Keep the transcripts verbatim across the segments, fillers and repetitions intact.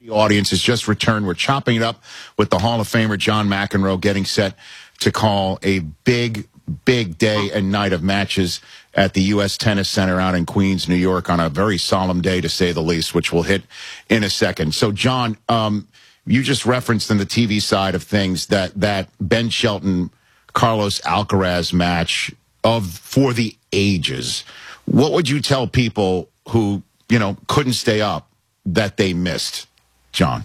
The audience has just returned. We're chopping it up with the Hall of Famer John McEnroe, getting set to call a big, big day and night of matches at the U S Tennis Center out in Queens, New York, on a very solemn day, to say the least, which we'll hit in a second. So, John, um, you just referenced in the T V side of things that that Ben Shelton, Carlos Alcaraz match of for the ages. What would you tell people who, you know, couldn't stay up that they missed, John?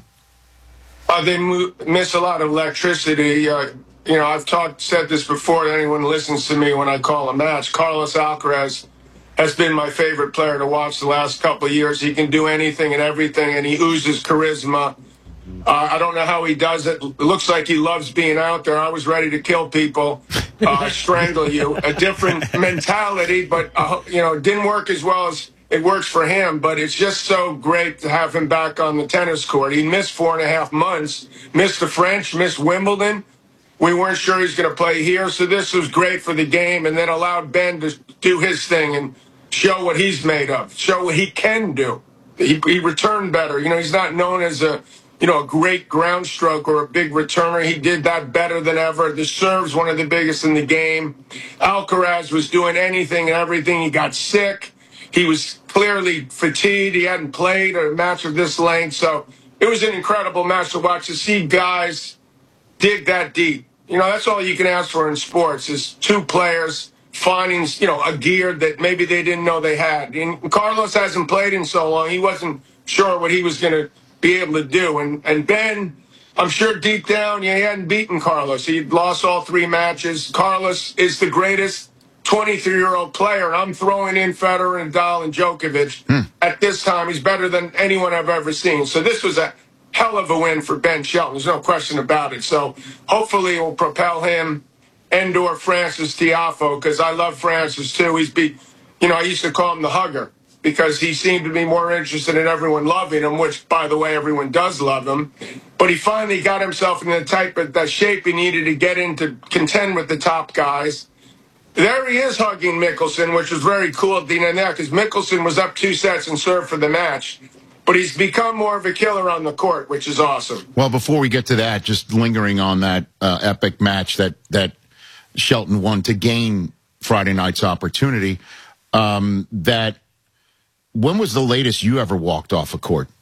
Uh, they mo- miss a lot of electricity. Uh, you know, I've talked, said this before to anyone who listens to me when I call a match. Carlos Alcaraz has been my favorite player to watch the last couple of years. He can do anything and everything, and he oozes charisma. Uh, I don't know how he does it. It looks like he loves being out there. I was ready to kill people, uh, strangle you. A different mentality, but, uh, you know, it didn't work as well as it works for him. But it's just so great to have him back on the tennis court. He missed four and a half months, missed the French, missed Wimbledon. We weren't sure he was going to play here. So this was great for the game, and then allowed Ben to do his thing and show what he's made of, show what he can do. He, he returned better. You know, he's not known as a, you know, a great ground stroke or a big returner. He did that better than ever. The serve's one of the biggest in the game. Alcaraz was doing anything and everything. He got sick. He was clearly fatigued. He hadn't played a match of this length. So it was an incredible match to watch, to see guys dig that deep. You know, that's all you can ask for in sports, is two players finding, you know, a gear that maybe they didn't know they had. And Carlos hasn't played in so long. He wasn't sure what he was going to be able to do. And and Ben, I'm sure deep down, yeah, he hadn't beaten Carlos. He'd lost all three matches. Carlos is the greatest twenty-three-year-old player. I'm throwing in Federer and Nadal and Djokovic. Hmm. At this time, he's better than anyone I've ever seen. So this was a hell of a win for Ben Shelton. There's no question about it. So hopefully it will propel him and or Francis Tiafoe, because I love Francis too. He's be, you know, I used to call him the hugger, because he seemed to be more interested in everyone loving him, which, by the way, everyone does love him. But he finally got himself in the type of the shape he needed to get in to contend with the top guys. There he is hugging Mickelson, which was very cool at the end of that, because Mickelson was up two sets and served for the match. But he's become more of a killer on the court, which is awesome. Well, before we get to that, just lingering on that uh, epic match that, that Shelton won to gain Friday night's opportunity, um, that when was the latest you ever walked off a court?